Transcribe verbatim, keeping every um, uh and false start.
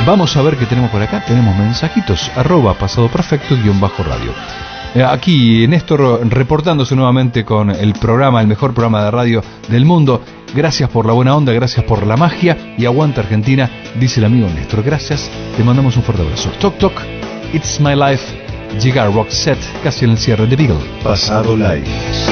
Vamos a ver qué tenemos por acá. Tenemos mensajitos, arroba pasado perfecto guión bajo radio. Eh, aquí Néstor reportándose nuevamente con el programa, el mejor programa de radio del mundo. Gracias por la buena onda, gracias por la magia y aguanta Argentina, dice el amigo Néstor. Gracias, te mandamos un fuerte abrazo. Toc toc, It's My Life, llega Rock Set, casi en el cierre de Beagle. Pasado Live.